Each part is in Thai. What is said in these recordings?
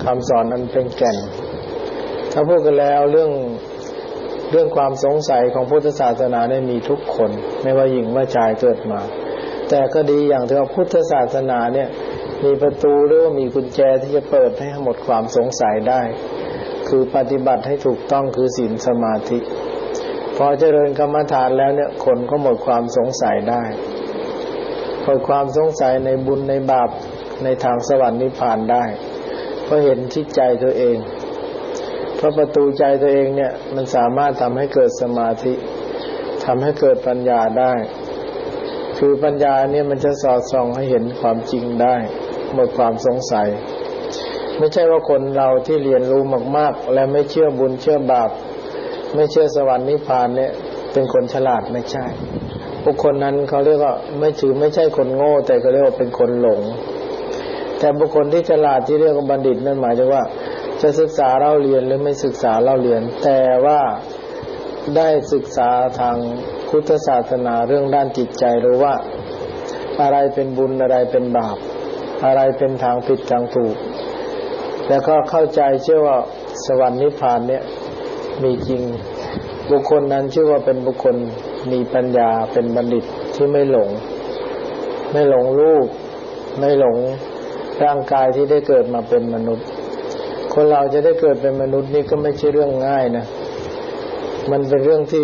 คำสอนนั้นเป็นแก่นถ้าพูดกันแล้วเรื่องความสงสัยของพุทธศาสนาเนี่ยมีทุกคนไม่ว่าหญิงว่าชายเกิดมาแต่ก็ดีอย่างที่ว่าพุทธศาสนาเนี่ยมีประตูหรือว่ามีกุญแจที่จะเปิดให้หมดความสงสัยได้คือปฏิบัติให้ถูกต้องคือศีลสมาธิพอเจริญกรรมฐานแล้วเนี่ยคนก็หมดความสงสัยได้หมดความสงสัยในบุญในบาปในทางสวรรค์นิพพานได้เพราะเห็นที่ใจตัวเองเพราะประตูใจตัวเองเนี่ยมันสามารถทำให้เกิดสมาธิทำให้เกิดปัญญาได้คือปัญญาเนี่ยมันจะสอดส่องให้เห็นความจริงได้หมดความสงสัยไม่ใช่ว่าคนเราที่เรียนรู้มากๆและไม่เชื่อบุญเชื่อบาปไม่เชื่อสวรรค์นิพพานเนี่ยเป็นคนฉลาดไม่ใช่บุคคลนั้นเขาเรียกว่าไม่ใช่คนโง่แต่ก็เรียกว่าเป็นคนหลงแต่บุคคลที่ฉลาดที่เรียกว่าบัณฑิตนั่นหมายถึงว่าจะศึกษาเล่าเรียนหรือไม่ศึกษาเล่าเรียนแต่ว่าได้ศึกษาทางพุทธศาสนาเรื่องด้านจิตใจรู้ว่าอะไรเป็นบุญอะไรเป็นบาปอะไรเป็นทางผิดทางถูกแล้วก็เข้าใจเชื่อว่าสวรรค์นิพพานเนี่ยมีจริงบุคคลนั้นชื่อว่าเป็นบุคคลมีปัญญาเป็นบัณฑิตที่ไม่หลงรูปไม่หลงร่างกายที่ได้เกิดมาเป็นมนุษย์คนเราจะได้เกิดเป็นมนุษย์นี่ก็ไม่ใช่เรื่องง่ายนะมันเป็นเรื่องที่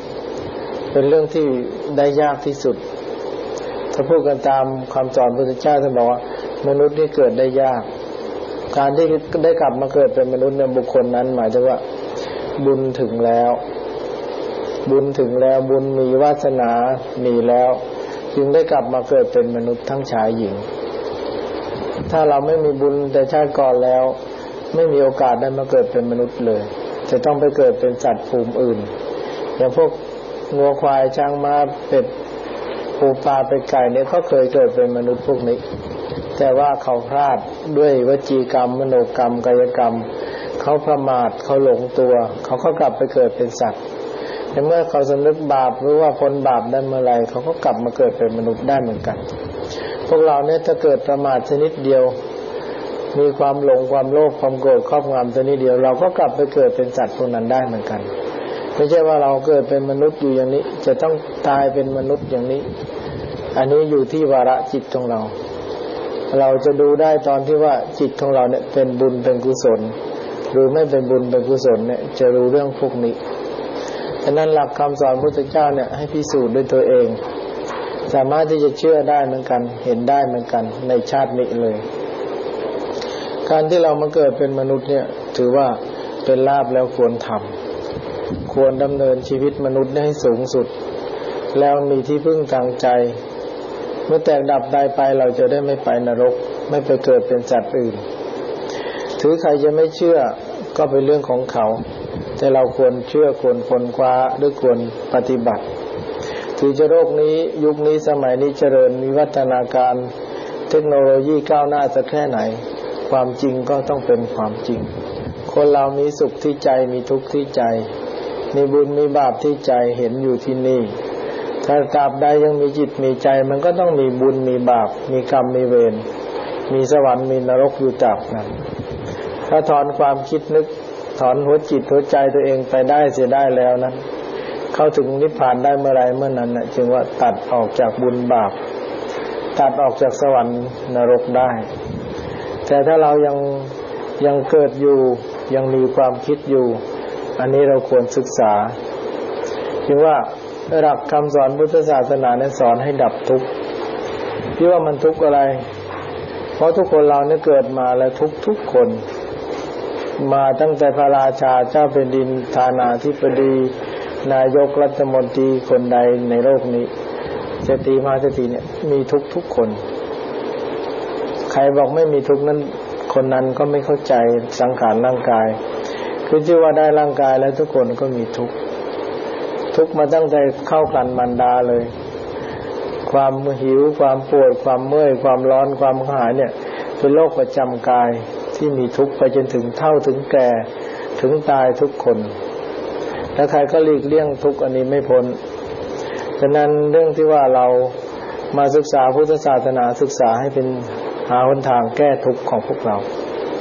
ได้ยากที่สุดถ้าพูดกันตามคำสอนพระพุทธเจ้าท่านบอกว่ามนุษย์นี่เกิดได้ยากการที่ได้กลับมาเกิดเป็นมนุษย์เนี่ยบุคคลนั้นหมายถึงว่าบุญถึงแล้วบุญมีวาสนามีแล้วจึงได้กลับมาเกิดเป็นมนุษย์ทั้งชายหญิงถ้าเราไม่มีบุญแต่ชาติก่อนแล้วไม่มีโอกาสได้มาเกิดเป็นมนุษย์เลยจะต้องไปเกิดเป็นสัตว์ภูมิอื่นอย่างพวกงัวควายช้างม้าเป็ดปูปลาเป็ดไก่เนี่ยเขาเคยเกิดเป็นมนุษย์พวกนี้แต่ว่าเขาพลาดด้วยวจีกรรมมโนกรรมกายกรรมเขาประมาทเขาหลงตัวเขาก็กลับไปเกิดเป็นสัตว์แต่เมื่อเขาสำนึกบาปหรือว่าพ้นบาปได้เมื่อไรเขาก็กลับมาเกิดเป็นมนุษย์ได้เหมือนกันพวกเราเนี่ยถ้าเกิดประมาทชนิดเดียวมีความหลงความโลภความโกรธครอบงำชนิดเดียวเราก็กลับไปเกิดเป็นสัตว์พวกนั้นได้เหมือนกันไม่ใช่ว่าเราเกิดเป็นมนุษย์อยู่อย่างนี้จะต้องตายเป็นมนุษย์อย่างนี้อันนี้อยู่ที่วาระจิตของเราจะดูได้ตอนที่ว่าจิตของเราเนี่ยเป็นบุญเป็นกุศลหรือไม่เป็นบุญเป็นกุศลเนี่ยจะรู้เรื่องพวกนี้ฉะนั้นหลักคำสอนพระพุทธเจ้าเนี่ยให้พิสูจน์ด้วยตัวเองสามารถที่จะเชื่อได้เหมือนกันเห็นได้เหมือนกันในชาตินี้เลยการที่เรามาเกิดเป็นมนุษย์เนี่ยถือว่าเป็นลาภแล้วควรทำควรดำเนินชีวิตมนุษย์ให้สูงสุดแล้วมีที่พึ่งทางใจเมื่อแตกดับตายไปเราจะได้ไม่ไปนรกไม่ไปเกิดเป็นสัตว์อื่นถือใครจะไม่เชื่อก็เป็นเรื่องของเขาแต่เราควรเชื่อควรค้นคว้าหรือควรปฏิบัติถือจะโลกนี้ยุคนี้สมัยนี้เจริญมีวัฒนาการเทคโนโลยีก้าวหน้าสักแค่ไหนความจริงก็ต้องเป็นความจริงคนเรามีสุขที่ใจมีทุกข์ที่ใจมีบุญมีบาปที่ใจเห็นอยู่ที่นี่ถ้าตราบใดยังมีจิตมีใจมันก็ต้องมีบุญมีบาปมีกรรมมีเวรมีสวรรค์มีนรกอยู่ตราบนั้นถ้าถอนความคิดนึกถอนหัวจิตหัวใจตัวเองไปได้เสียได้แล้วนั้นเข้าถึงนิพพานได้เมื่อไรเมื่อนั้นนะจึงว่าตัดออกจากบุญบาปตัดออกจากสวรรค์นรกได้แต่ถ้าเรายังเกิดอยู่ยังมีความคิดอยู่อันนี้เราควรศึกษาจึงว่าหลักคำสอนพุทธศาสนาเนี่ยสอนให้ดับทุกข์ที่ว่ามันทุกข์อะไรเพราะทุกคนเราเนี่ยเกิดมาแล้วทุกคนมาตั้งแต่พระราชาเจ้าแผ่นดินทานาธิบดีนายกรัฐมนตรีคนใดในโลกนี้เศรษฐีมหาเศรษฐีเนี่ยมีทุกคนใครบอกไม่มีทุกข์นั้นคนนั้นก็ไม่เข้าใจสังขารร่างกายคือที่ว่าได้ร่างกายแล้วทุกคนก็มีทุกข์มาตั้งแต่เข้าครรภ์มารดาเลยความหิวความปวดความเมื่อยความร้อนความกระหายเนี่ยเป็นโรคประจำกายที่มีทุกข์ไปจนถึงเฒ่าถึงแก่ถึงตายทุกคนและใครก็หลีกเลี่ยงทุกข์อันนี้ไม่พ้นฉะนั้นเรื่องที่ว่าเรามาศึกษาพุทธศาสนาศึกษาให้เป็นหาหนทางแก้ทุกข์ของพวกเรา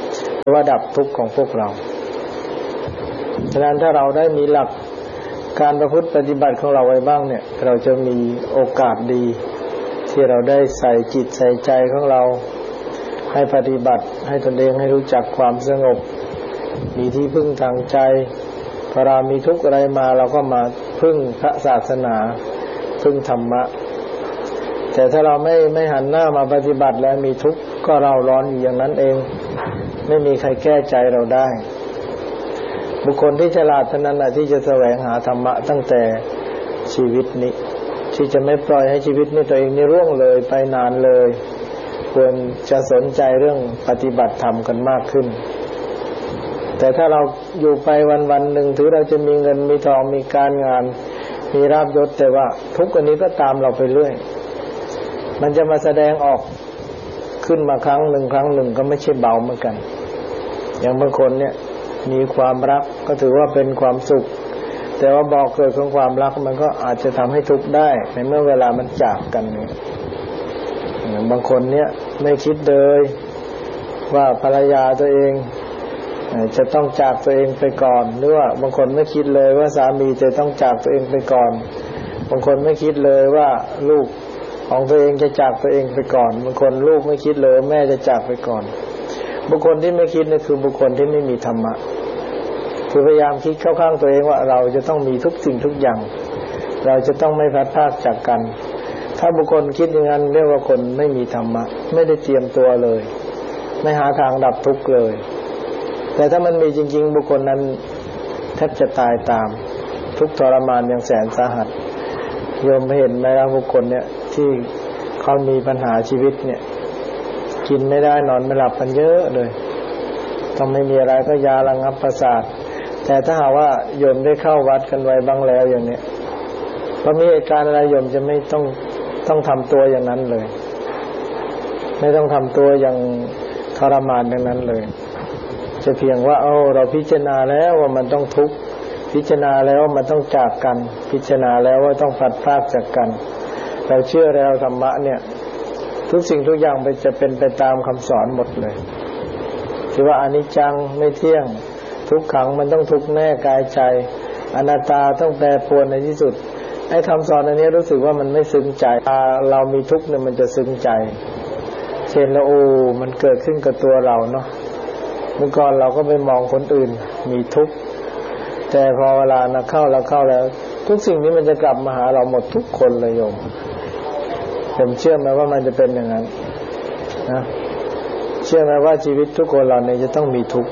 ว่าดับทุกข์ของพวกเราฉะนั้นถ้าเราได้มีหลักการประพฤติปฏิบัติของเราไว้บ้างเนี่ยเราจะมีโอกาสดีที่เราได้ใส่จิตใส่ใจของเราให้ปฏิบัติให้ตนเองให้รู้จักความสงบมีที่พึ่งทางใจพอเรามีทุกข์อะไรมาเราก็มาพึ่งพระศาสนาพึ่งธรรมะแต่ถ้าเราไม่หันหน้ามาปฏิบัติแล้วมีทุกข์ก็เราร้อนอยู่อย่างนั้นเองไม่มีใครแก้ใจเราได้บุคคลที่ฉลาดเท่านั้นแหละที่จะแสวงหาธรรมะตั้งแต่ชีวิตนี้ที่จะไม่ปล่อยให้ชีวิตนี้ตัวเองนี่ร่วงเลยไปนานเลยควรจะสนใจเรื่องปฏิบัติธรรมกันมากขึ้นแต่ถ้าเราอยู่ไปวันๆหนึ่งถือเราจะมีเงินมีทองมีการงานมีราภยศแต่ว่าทุกข์อันนี้ก็ตามเราไปเรื่อยมันจะมาแสดงออกขึ้นมาครั้งหนึ่งก็ไม่ใช่เบาเหมือนกันอย่างบางคนเนี่ยมีความรักก็ถือว่าเป็นความสุขแต่ว่าบ่อเกิดของความรักมันก็อาจจะทำให้ทุกข์ได้ในเมื่อเวลามันจากกันเนี่ยบางคนเนี่ยไม่คิดเลยว่าภรรยาตัวเองจะต้องจากตัวเองไปก่อนหรือว่าบางคนไม่คิดเลยว่าสามีจะต้องจากตัวเองไปก่อนบางคนไม่คิดเลยว่าลูกของตัวเองจะจากตัวเองไปก่อนบางคนลูกไม่คิดเลยแม่จะจากไปก่อนบุคคลที่ไม่คิดนี่คือบุคคลที่ไม่มีธรรมะคือพยายามคิดเข้าข้างตัวเองว่าเราจะต้องมีทุกสิ่งทุกอย่างเราจะต้องไม่พลัดพรากจากกันถ้าบุคคลคิดอย่างนั้นเรียกว่าคนไม่มีธรรมะไม่ได้เตรียมตัวเลยไม่หาทางดับทุกข์เลยแต่ถ้ามันมีจริงๆบุคคลนั้นแทบจะตายตามทุกข์ทรมานอย่างแสนสาหัสโยมเห็นไหมล่ะบุคคลเนี่ยที่เขามีปัญหาชีวิตเนี่ยกินไม่ได้นอนไม่หลับกันเยอะเลยต้องไม่มีอะไรก็ยาระงับประสาทแต่ถ้าหากว่าโยมได้เข้าวัดกันไว้บ้างแล้วอย่างเนี้ยพอมีเหตุการณ์อะไรโยมจะไม่ต้องทำตัวอย่างนั้นเลยไม่ต้องทำตัวอย่างทรมานอย่างนั้นเลยจะเพียงว่าเราพิจารณาแล้วว่ามันต้องทุกข์พิจารณาแล้วว่ามันต้องจากกันพิจารณาแล้วว่าต้องพลัดพรากจากกันเราเชื่อแล้วธรรมะเนี่ยทุกสิ่งทุกอย่างจะเป็นไปตามคำสอนหมดเลยที่ว่าอนิจจังไม่เที่ยงทุกขังมันต้องทุกข์แน่กายใจอนัตตาต้องแปรปรวนในที่สุดไอ้คำสอนอันนี้รู้สึกว่ามันไม่ซึ้งใจเรามีทุกข์เนี่ยมันจะซึ้งใจเช่นเรามันเกิดขึ้นกับตัวเราเนาะเมื่อก่อนเราก็ไปมองคนอื่นมีทุกข์แต่พอเวลาเข้าแล้วทุกสิ่งนี้มันจะกลับมาหาเราหมดทุกคนเลยโยมผมเชื่อไหมว่ามันจะเป็นอย่างนั้นนะเชื่อไหมว่าชีวิตทุกคนเราเนี่ยจะต้องมีทุกข์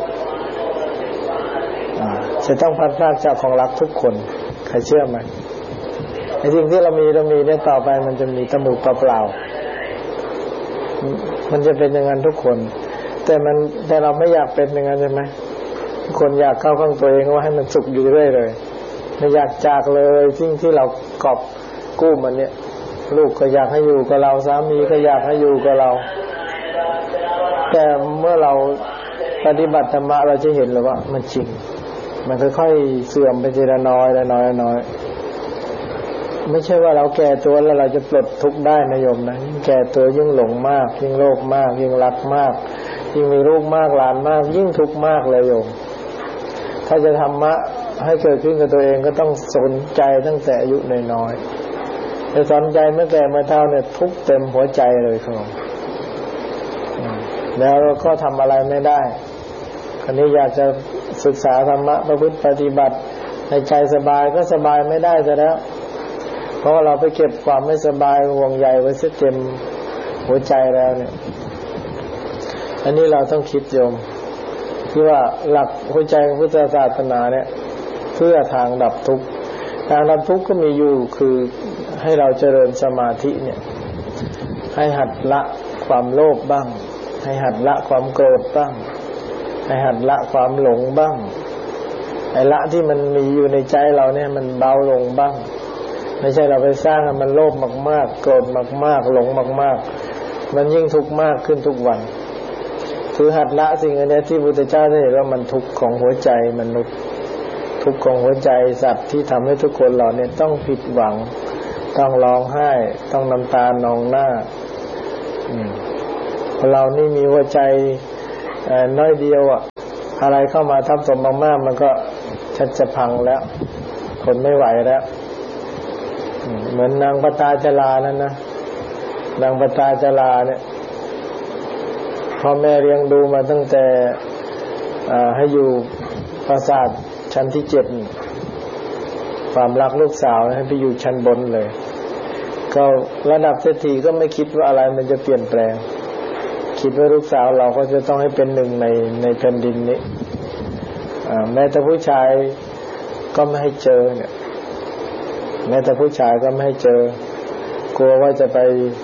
จะต้องพลัดพรากจากของรักทุกคนใครเชื่อไหมไอ้สิ่งที่เรามีเนี่ยต่อไปมันจะมีตะหมูเปล่ามันจะเป็นอย่างนั้นทุกคนแต่เราไม่อยากเป็นอย่างนั้นใช่ไหมทุกคนอยากเข้าข้างตัวเองว่าให้มันสุขอยู่เรื่อยเลยไม่อยากจากเลยสิ่งที่เรากอบกู้มันเนี่ยลูกก็อยากให้อยู่กับเราสามีก็อยากให้อยู่กับเราแต่เมื่อเราปฏิบัติธรรมะเราจะเห็นเลยว่ามันจริงมันค่อยๆเสื่อมไปทีละน้อยไม่ใช่ว่าเราแก่ตัวแล้วเราจะปลดทุกข์ได้นะโยมนะยิ่งแก่ตัวยิ่งหลงมากยิ่งโลภมากยิ่งรักมากยิ่งมีลูกมากหลานมากยิ่งทุกข์มากเลยโยมถ้าจะธรรมะให้เกิดขึ้นกับตัวเองก็ต้องสนใจตั้งแต่อายุน้อยๆแต่สนใจเมื่อแก่เมื่อเฒ่าเนี่ยทุกข์เต็มหัวใจเลยครับแล้วก็ทำอะไรไม่ได้คราวนี้อยากจะศึกษาธรรมะประพฤติปฏิบัติให้ใจสบายก็สบายไม่ได้ซะแล้วเพราะเราไปเก็บความไม่สบายห่วงใยไว้ซะเต็มหัวใจแล้วเนี่ยอันนี้เราต้องคิดโยมที่ว่าหลักหัวใจของพุทธศาสนาเนี่ยเพื่อทางดับทุกข์ทางดับทุกข์ก็มีอยู่คือให้เราเจริญสมาธิเนี่ยให้หัดละความโลภบ้างให้หัดละความโกรธบ้างให้หัดละความหลงบ้างให้ละที่มันมีอยู่ในใจเราเนี่ยมันเบาลงบ้างไม่ใช่เราไปสร้างให้มันโลภมากๆโกรธมากๆหลงมากๆมันยิ่งทุกข์มากขึ้นทุกวันคือหัดละสิ่งอันนี้ที่พุทธเจ้าได้เห็นว่ามันทุกข์ของหัวใจมนุษย์ทุกข์ของหัวใจสัตว์ที่ทำให้ทุกคนเราเนี่ยต้องผิดหวังต้องร้องไห้ต้องน้ำตานองหน้าเรานี่มีหัวใจน้อยเดียวอะไรเข้ามาทับถมมากๆมันก็ชักจะพังแล้วทนไม่ไหวแล้วเหมือนนางปตาจารานั่นนะนางปตาจาราเนี่ยพ่อแม่เลี้ยงดูมาตั้งแต่ให้อยู่ปราสาทชั้นที่7ความรักลูกสาวให้ไปอยู่ชั้นบนเลยก็ระดับเศรษฐีก็ไม่คิดว่าอะไรมันจะเปลี่ยนแปลงคิดว่าลูกสาวเราก็จะต้องให้เป็นหนึ่งในแผ่นดินนี้แม้แต่ผู้ชายก็ไม่ให้เจอเนี่ยแม้แต่ผู้ชายก็ไม่ให้เจอกลัวว่าจะไป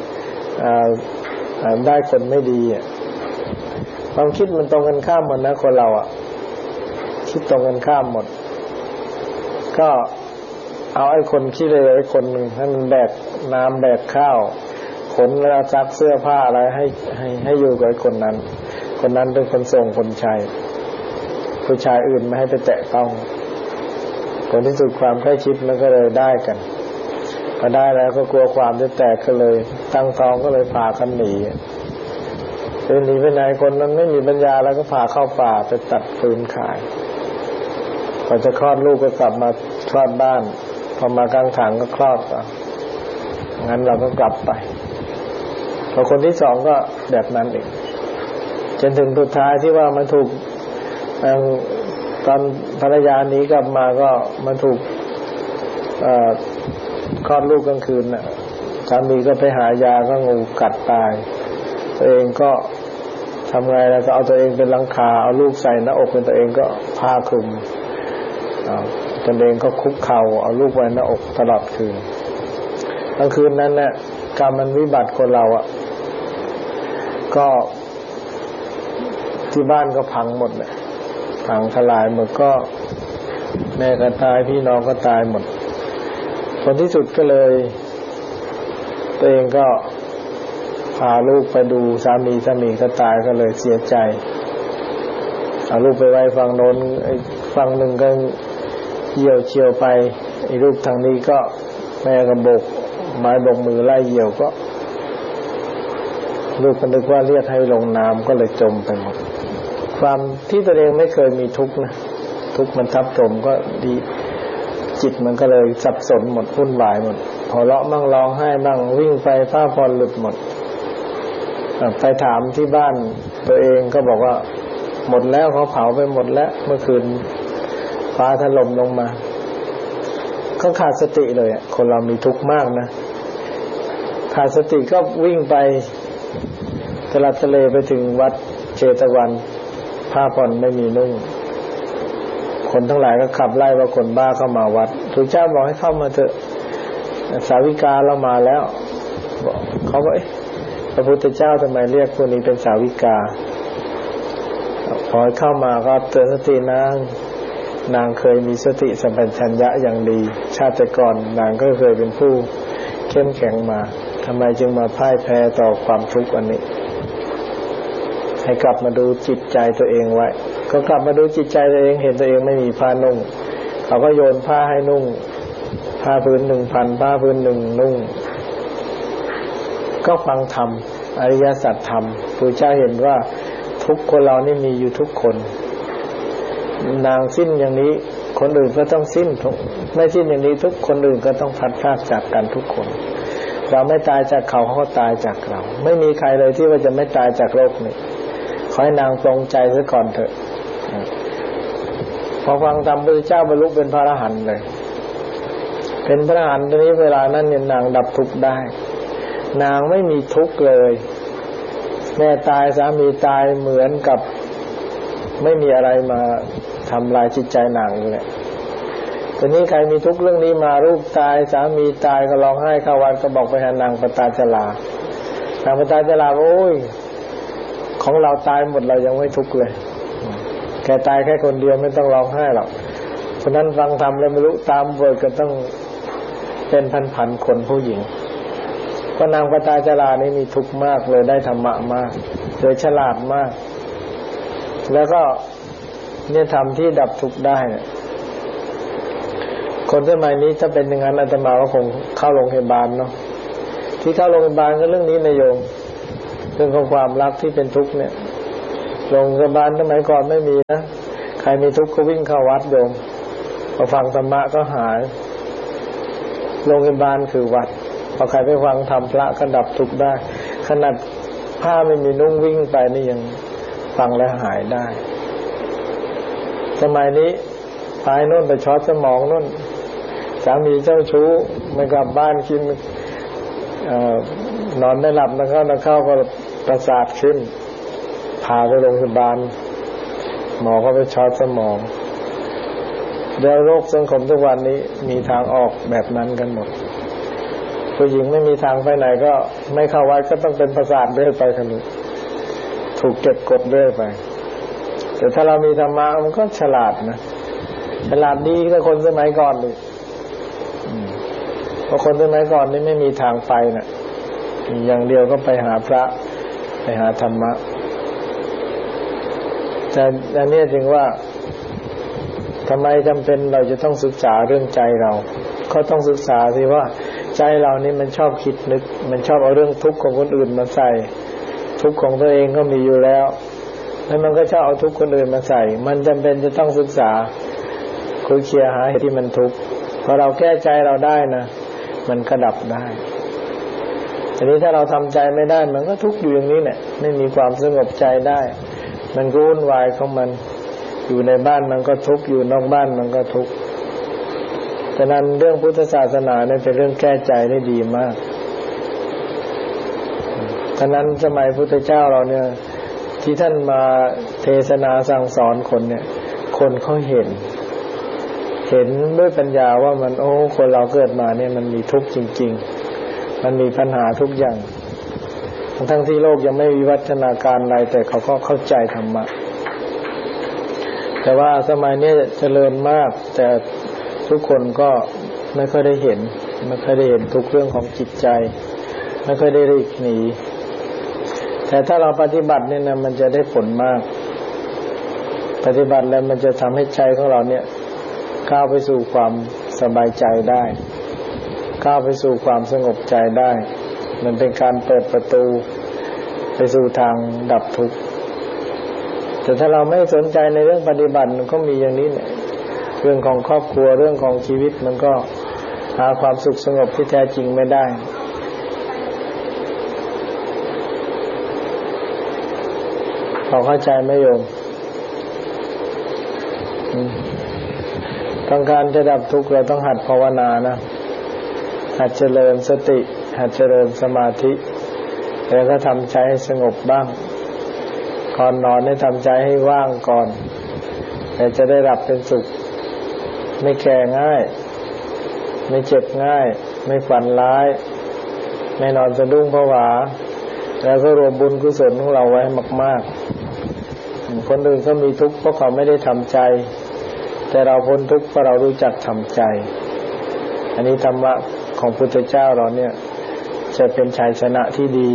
ได้คนไม่ดีความคิดมันตรงกันข้ามหมดนะคนเราคิดตรงกันข้ามหมดก็เอาไอ้คนขี้เลวไอ้คนนึงให้มันแบกน้ำแบกข้าวขนแล้วซักเสื้อผ้าอะไรให้อยู่กับไอ้คนนั้นเป็นคนส่งคนชายผู้ชายอื่นไม่ให้ไปแตะต้องผลที่สุดความใกล้ชิดมันก็เลยได้กันพอได้แล้วก็กลัวความจะแตกก็เลยตั้งท้องก็เลยพากันหนีหนีไปไหนคนนั้นไม่มีปัญญาแล้วก็พาเข้าป่าไปตัดฟืนขายพอจะคลอดลูกก็กลับมาคลอดบ้านพอมากลางถังก็คลอดงั้นเราก็กลับไปพอคนที่สองก็แบบนั้นอีกจนถึงสุดท้ายที่ว่ามันถูกตอนภรรยาหนีกลับมาก็มันถูกคลอดลูกกลางคืนสามีก็ไปหายาก็งูกัดตายตัวเองก็ทำไงแล้วก็เอาตัวเองเป็นหลังคาเอาลูกใส่หน้าอกเป็นตัวเองก็ผ้าคลุมตัวเองก็คุกเข่าเอาลูกไว้หน้าอกตลอดคืนกลางคืนนั้นเนี่ยกรรมมันวิบัติคนเราก็ที่บ้านก็พังหมดเลยพังทลายหมดก็แม่ก็ตายพี่น้องก็ตายหมดผลที่สุดก็เลยตัวเองก็พาลูกไปดูสามีก็ตายก็เลยเสียใจเอาลูกไปไว้ฝั่งโน้นไอ้ฝั่งหนึ่งก็เหี่ยวเฉียวไปไอ้ลูกทางนี้ก็แม่ก็โบกไม้โบกมือไล่เหี่ยวก็ลูกก็นึกว่าเรียกให้ลงน้ำก็เลยจมไปหมดความที่ตัวเองไม่เคยมีทุกข์นะทุกข์มันทับถมก็ดีจิตมันก็เลยสับสนหมดวุ่นวายหมดหัวเราะมั่งร้องไห้มั่งวิ่งไปผ้าผ่อนหลุดหมดไปถามที่บ้านตัวเองก็บอกว่าหมดแล้วเขาเผาไปหมดแล้วเมื่อคืนฟ้าถล่มลงมาก็ขาดสติเลยคนเรามีทุกข์มากนะขาดสติก็วิ่งไปตลาดทะเลไปถึงวัดเชตวันผ้าผ่อนไม่มีนุ่งคนทั้งหลายก็ขับไล่ว่าคนบ้าเข้ามาวัดพระเจ้าบอกให้เข้ามาเถอะสาวิกาเรามาแล้วบอกเขาบอกพระพุทธเจ้าทำไมเรียกพวกนี้เป็นสาวิกาพอเข้ามาก็เตือนสตินางเคยมีสติสัมปชัญญะอย่างดีชาติก่อนนางก็เคยเป็นผู้เข้มแข็งมาทำไมจึงมาพ่ายแพ้ต่อความทุกข์อันนี้ให้กลับมาดูจิตใจตัวเองไว้ก็กลับมาดูจิตใจตัวเองเห็นตัวเองไม่มีผ้านุ่งเขาก็โยนผ้าให้นุ่งผ้าพื้น 1,000 ผ้าพื้น1นุ่งก็ฟังธรรมอริยสัจธรรมพระเจ้าเห็นว่าทุกคนเรานี่มีอยู่ทุกคนนางสิ้นอย่างนี้คนอื่นก็ต้องสิ้นไม่สิ้นอย่างนี้ทุกคนอื่นก็ต้องพัดพรากจากกันทุกคนเราไม่ตายจากเขาเขาตายจากเราไม่มีใครเลยที่ว่าจะไม่ตายจากโลกนี้ขอให้นางปรงใจซะก่อนเถอะพอฟังธรรมพระเจ้าบรรลุเป็นพระอรหันต์เลยเป็นพระอรหันต์ตอนนี้เวลานั้นเนี่ยนางดับทุกข์ได้นางไม่มีทุกข์เลยแม่ตายสามีตายเหมือนกับไม่มีอะไรมาทำลายจิตใจนางเลยทีนี้ใครมีทุกข์เรื่องนี้มาลูกตายสามีตายก็ร้องไห้เข้าวัดก็บอกไปหานางปตาจารานางปตาจาราโอ้ยของเราตายหมดเรายังไม่ทุกข์เลยแค่ตายแค่คนเดียวไม่ต้องร้องไห้หรอกเพราะนั้นฟังธรรมแล้วไม่รู้ตามบทก็ต้องเป็นพันๆคนผู้หญิงก็นางปตาจารานี่มีทุกข์มากเลยได้ธรรมะมากเลยฉลาดมากแล้วก็เนี่ยทำที่ดับทุกข์ได้คนสมัยนี้ถ้าเป็นอย่างนั้นอาตมาก็คงเข้าโรงพยาบาลเนาะที่เข้าโรงพยาบาลก็เรื่องนี้นายโยมเรื่องของความรักที่เป็นทุกข์เนี่ยโรงพยาบาลสมัยก่อนไม่มีนะใครมีทุกข์ก็วิ่งเข้าวัดโยมพอฟังธรรมะก็หายโรงพยาบาลคือวัดพอใครไปฟังธรรมพระก็ดับทุกข์ได้ขนาดผ้าไม่มีนุ่งวิ่งไปนี่ยังฟังแล้วหายได้สมัยนี้ตายโน่นไปช็อตสมองโน่นสามีเจ้าชู้ไม่กลับบ้านกินนอนไม่หลับนะเข้าก็ประสาทขึ้นพาไปโรงพยาบาลหมอก็ไปช็อตสมองเดี๋ยวโรคสังคมทุกวันนี้มีทางออกแบบนั้นกันหมดผู้หญิงไม่มีทางไปไหนก็ไม่เข้าวัดก็ต้องเป็นประสาทเรื่อยไปกันเลยถูกเก็บกดเรื่อยไปแต่ถ้าเรามีธรรมะมันก็ฉลาดนะฉลาดดีกว่าคนสมัยก่อนเลยเพราะคนสมัยก่อนนี่ไม่มีทางไปนะอย่างเดียวก็ไปหาพระไปหาธรรมะแต่อันนี้จึงว่าทำไมจำเป็นเราจะต้องศึกษาเรื่องใจเราก็ต้องศึกษาสิว่าใจเรานี่มันชอบคิดนึกมันชอบเอาเรื่องทุกข์ของคนอื่นมาใส่ทุกข์ของตัวเองก็มีอยู่แล้วแล้วมันก็ชอบเอาทุกข์คนอื่นมาใส่มันจำเป็นจะต้องศึกษาคุยเคลียร์หาเหตุที่มันทุกข์พอเราแก้ใจเราได้นะมันก็ดับได้ทีนี้ถ้าเราทำใจไม่ได้มันก็ทุกข์อยู่อย่างนี้เนี่ยไม่มีความสงบใจได้มันก็วุ่นวายของมันอยู่ในบ้านมันก็ทุกข์อยู่นอกบ้านมันก็ทุกข์ฉะนั้นเรื่องพุทธศาสนาเนี่ยเป็นเรื่องแก้ใจได้ดีมากฉะนั้นสมัยพุทธเจ้าเราเนี่ยที่ท่านมาเทศนาสั่งสอนคนเนี่ยคนเขาเห็นด้วยปัญญาว่ามันคนเราเกิดมาเนี่ยมันมีทุกข์จริงๆมันมีปัญหาทุกอย่างทั้งที่โลกยังไม่วิวัฒนาการอะไรแต่เขาก็เข้าใจธรรมะแต่ว่าสมัยนี้เจริญมากแต่ทุกคนก็ไม่ค่อยได้เห็นทุกเรื่องของจิตใจไม่ค่อยได้หลีกหนีแต่ถ้าเราปฏิบัติเนี่ยนะมันจะได้ผลมากปฏิบัติแล้วมันจะทำให้ใจของเราเนี่ยก้าวไปสู่ความสบายใจได้ก้าวไปสู่ความสงบใจได้มันเป็นการเปิดประตูไปสู่ทางดับทุกข์แต่ถ้าเราไม่สนใจในเรื่องปฏิบัติมันก็มีอย่างนี้เนี่ยเรื่องของครอบครัวเรื่องของชีวิตมันก็หาความสุขสงบที่แท้จริงไม่ได้พอเข้าใจไหมโยมต้องการจะดับทุกข์เราต้องหัดภาวนานะหัดเจริญสติหัดเจริญสมาธิแล้วก็ทำใจให้สงบบ้างก่อนนอนให้ทำใจให้ว่างก่อนแต่จะได้หลับเป็นสุขไม่แก่ง่ายไม่เจ็บง่ายไม่ฝันร้ายไม่นอนสะดุ้งผวาแล้วก็รวมบุญกุศลของเราไว้มากๆคนอื่นเขามีทุกข์เพราะเขาไม่ได้ทำใจแต่เราพ้นทุกข์เพราะเรารู้จักทำใจอันนี้ธรรมะของพุทธเจ้าเราเนี่ยจะเป็นชัยชนะที่ดี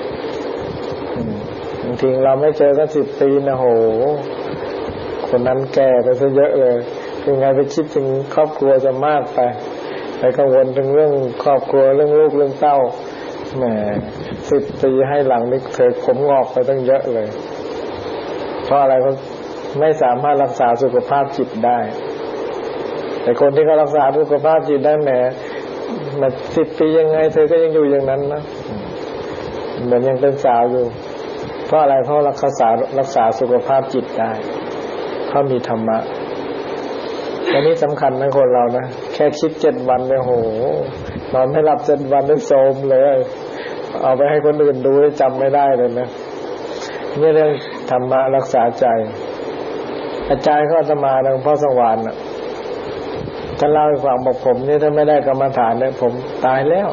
บางทีเราไม่เจอกัน10 ปีนะโหคนนั้นแก่ไปซะเยอะเลยยังไงไปคิดถึงครอบครัวจะมากไปกังวลถึงเรื่องครอบครัวเรื่องลูกเรื่องเต้าแหม10 ปีให้หลังนี่เธอผมงอกไปตั้งเยอะเลยเพราะอะไรเพราะไม่สามารถรักษาสุขภาพจิตได้แต่คนที่เขารักษาสุขภาพจิตได้แหมมา10 ปียังไงเธอก็ยังอยู่อย่างนั้นนะเหมือนยังเป็นสาวอยู่เพราะอะไรเพราะรักษาสุขภาพจิตได้เขามีธรรมะอันนี้สำคัญนะคนเรานะแค่คิด7 วันเนี่ยโหนอนไม่หลับ7 วันนี่โทรมเลยเอาไปให้คนอื่นดูให้จำไม่ได้เลยนะนี่เรื่องธรรมะรักษาใจอาจารย์เขาอาตมาหลวงพ่อสว่านท่านเล่าให้ฟังบอกผมนี่ถ้าไม่ได้กรรมฐานเนี่ยผมตายแล้ว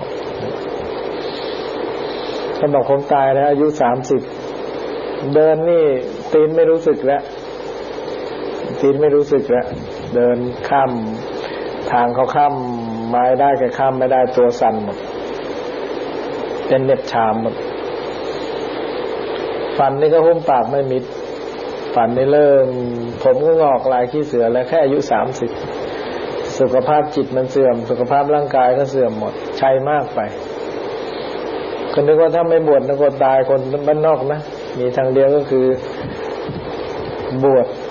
ท่านบอกผมตายแล้วอายุ30เดินนี่ตีนไม่รู้สึกแล้วเดินข้ามทางเขาข้ามไม้ได้แต่ข้ามไม่ได้ตัวสั่นหมดเป็นเน็บชามหมดฟันนี่ก็หุ้มปากไม่มิดฟันนี่เริ่มผมก็งอกลายขี้เสือแล้วแค่อายุ30สุขภาพจิตมันเสื่อมสุขภาพร่างกายก็เสื่อมหมดใช้มากไปคนนึกว่าถ้าไม่บวชนึกว่าตายคนบ้านนอกนะมีทางเดียวก็คือบวช